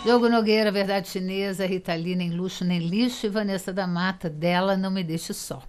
Diogo Nogueira, Verdade Chinesa, Rita Lee, Nem Luxo, Nem Lixo, e Vanessa da Mata, Dela Não Me Deixe Só.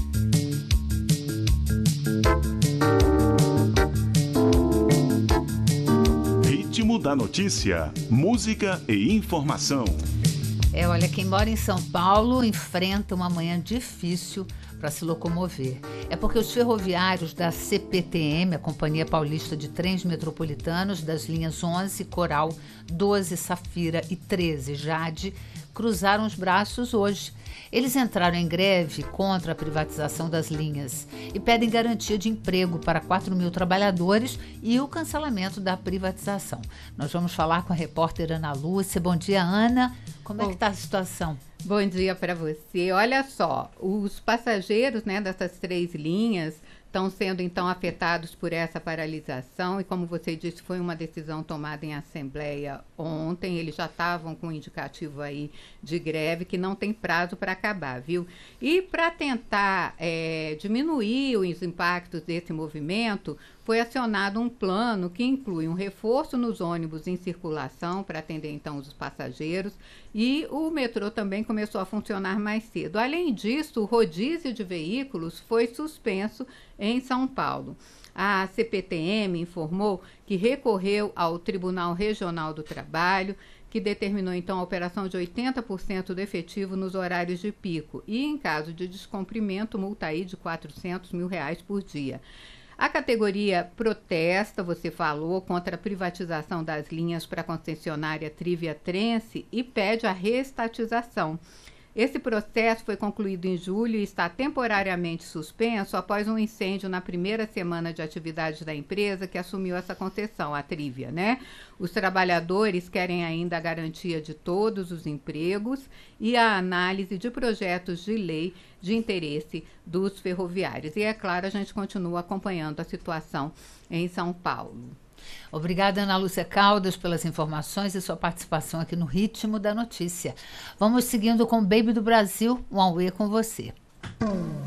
Ritmo da notícia, música e informação. Olha, quem mora em São Paulo enfrenta uma manhã difícil para se locomover. É porque os ferroviários da CPTM, a Companhia Paulista de Trens Metropolitanos, das linhas 11, Coral, 12, Safira e 13, Jade, cruzaram os braços hoje. Eles entraram em greve contra a privatização das linhas e pedem garantia de emprego para 4 mil trabalhadores e o cancelamento da privatização. Nós vamos falar com a repórter Ana Lúcia. Bom dia, Ana. Como é que está a situação? Bom dia para você. Olha só, os passageiros, né, dessas 3 linhas estão sendo então afetados por essa paralisação e, como você disse, foi uma decisão tomada em assembleia ontem. Eles já estavam com um indicativo aí de greve que não tem prazo para acabar, viu? E para tentar diminuir os impactos desse movimento, foi acionado um plano que inclui um reforço nos ônibus em circulação para atender então os passageiros, e o metrô também começou a funcionar mais cedo. Além disso, o rodízio de veículos foi suspenso em São Paulo. A CPTM informou que recorreu ao Tribunal Regional do Trabalho, que determinou então a operação de 80% do efetivo nos horários de pico e, em caso de descumprimento, multa aí de R$400 mil por dia. A categoria protesta, você falou, contra a privatização das linhas para a concessionária Trivia Trense e pede a reestatização. Esse processo foi concluído em julho e está temporariamente suspenso após um incêndio na primeira semana de atividade da empresa que assumiu essa concessão, a Trivia, né? Os trabalhadores querem ainda a garantia de todos os empregos e a análise de projetos de lei de interesse dos ferroviários. E, é claro, a gente continua acompanhando a situação em São Paulo. Obrigada, Ana Lúcia Caldas, pelas informações e sua participação aqui no Ritmo da Notícia. Vamos seguindo com o Baby do Brasil, One Way com você.